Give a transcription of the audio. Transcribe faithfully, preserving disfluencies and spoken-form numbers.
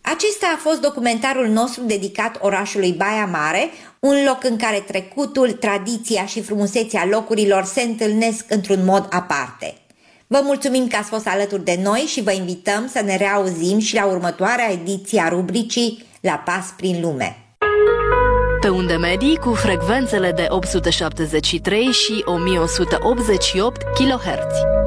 Acesta a fost documentarul nostru dedicat orașului Baia Mare, un loc în care trecutul, tradiția și frumusețea locurilor se întâlnesc într-un mod aparte. Vă mulțumim că ați fost alături de noi și vă invităm să ne reauzim și la următoarea ediție a rubricii La Pas prin Lume. Pe unde medii cu frecvențele de opt sute șaptezeci și trei și o mie o sută optzeci și opt kilohertz.